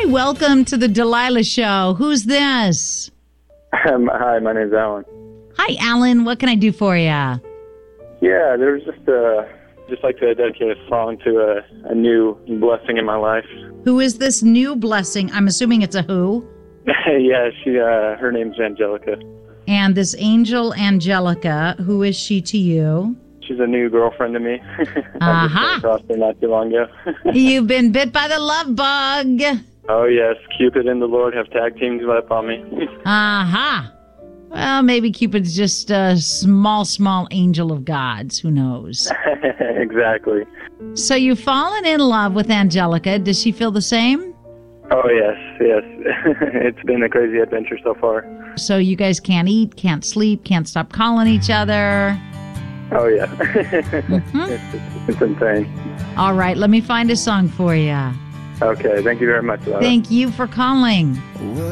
welcome to the Delilah Show. Who's this? Hi, my name's Alan. Hi, Alan. What can I do for you? Yeah, there was just like to dedicate a song to a new blessing in my life. Who is this new blessing? I'm assuming it's a who? Yeah, her name's Angelica. And this angel Angelica, who is she to you? She's a new girlfriend to me. I just came across her not too long ago. You've been bit by the love bug. Oh, yes. Cupid and the Lord have tag teamed up on me. Aha. Well, maybe Cupid's just a small angel of God's. Who knows? Exactly. So you've fallen in love with Angelica. Does she feel the same? Oh, yes. It's been a crazy adventure so far. So you guys can't eat, can't sleep, can't stop calling each other. Oh, yeah. Mm-hmm. It's insane. All right, let me find a song for you. Okay, thank you very much. Thank you for calling.